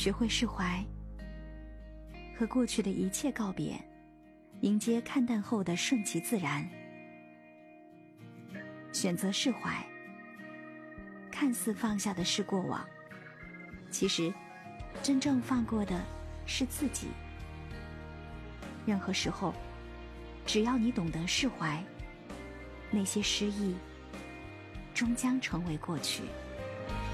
学会释怀，和过去的一切告别，迎接看淡后的顺其自然。选择释怀，看似放下的是过往，其实真正放过的是自己。任何时候，只要你懂得释怀，那些失意终将成为过去。